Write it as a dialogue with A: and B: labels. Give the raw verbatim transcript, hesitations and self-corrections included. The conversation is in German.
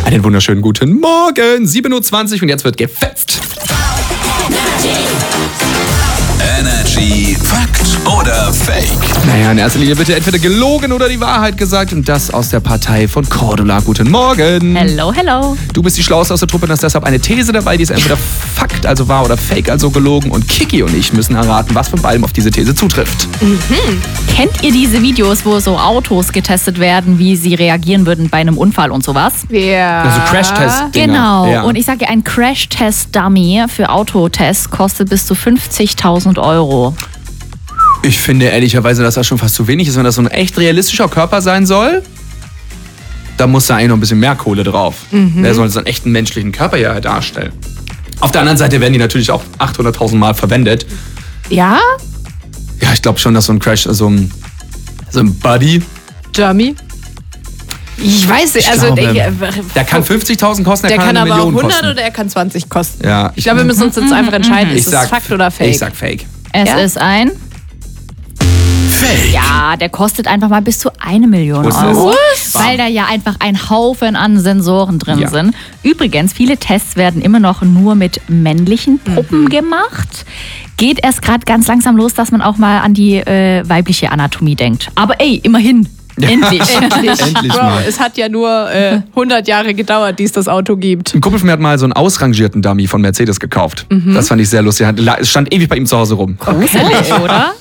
A: Einen wunderschönen guten Morgen. sieben Uhr zwanzig und jetzt wird gefetzt.
B: Energy Fakt oder Fake?
A: Naja, in erster Linie wird ja entweder gelogen oder die Wahrheit gesagt und das aus der Partei von Cordula. Guten Morgen.
C: Hello, hello.
A: Du bist die Schlauste aus der Truppe und hast deshalb eine These dabei, die ist entweder Fakt, also wahr, oder Fake, also gelogen. Und Kiki und ich müssen erraten, was von beidem auf diese These zutrifft.
C: Mhm. Kennt ihr diese Videos, wo so Autos getestet werden, wie sie reagieren würden bei einem Unfall und sowas?
D: Ja.
A: Also Crash-Test.
C: Genau.
A: Ja.
C: Und ich sage, ein Crash-Test-Dummy für Autotests kostet bis zu fünfzigtausend Euro.
A: Ich finde ehrlicherweise, dass das schon fast zu wenig ist, wenn das so ein echt realistischer Körper sein soll. Da muss da eigentlich noch ein bisschen mehr Kohle drauf. Mhm. Der soll so einen echten menschlichen Körper ja darstellen. Auf der anderen Seite werden die natürlich auch achthunderttausend Mal verwendet.
D: Ja?
A: Ja, ich glaube schon, dass so ein Crash, so ein, so ein Buddy,
D: Dummy? Ich weiß nicht,
A: Ich
D: also
A: glaube,
D: der,
A: der kann fünfzigtausend kosten, der,
D: der
A: kann,
D: kann
A: eine
D: aber auch
A: Million
D: hundert
A: kosten.
D: oder er kann zwanzig kosten.
A: Ja,
D: Ich glaube, wir müssen uns jetzt einfach entscheiden,
A: ich
D: ist
A: sag,
D: es Fakt oder Fake?
A: Ich sag Fake.
C: Es
D: Ja?
C: ist ein...
B: Fake.
C: Ja, der kostet einfach mal bis zu eine Million
A: Wo ist
C: Euro.
A: das?
C: Weil da ja einfach ein Haufen an Sensoren drin
A: Ja.
C: sind. Übrigens, viele Tests werden immer noch nur mit männlichen Puppen
D: Mhm.
C: gemacht. Geht erst gerade ganz langsam los, dass man auch mal an die äh, weibliche Anatomie denkt. Aber ey, immerhin. Endlich.
D: Endlich.
A: Endlich
D: Bro,
A: mal.
D: es hat ja nur äh, hundert Jahre gedauert, die es das Auto gibt.
A: Ein Kumpel von mir hat mal so einen ausrangierten Dummy von Mercedes gekauft.
D: Mhm.
A: Das fand ich sehr lustig. Es stand ewig bei ihm zu Hause rum.
C: Gruselig, oder?